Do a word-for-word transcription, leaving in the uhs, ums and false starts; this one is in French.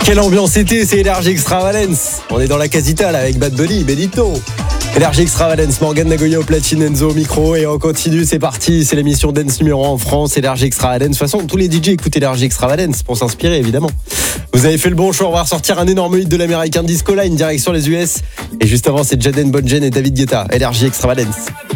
Quelle ambiance été, c'est Energy Extravagance. On est dans la casita là avec Bad Bunny, Benito. Energy Extravagance, Morgan Nagoya au platine, Enzo au micro et on continue, c'est parti, c'est l'émission dance numéro un en France, Energy Extravagance. De toute façon, tous les D J écoutent Energy Extravagance pour s'inspirer évidemment. Vous avez fait le bon choix, on va ressortir un énorme hit de l'américain Disco Line, direction les U S. Et juste avant, c'est Jaden Bonjen et David Guetta, Energy Extravagance.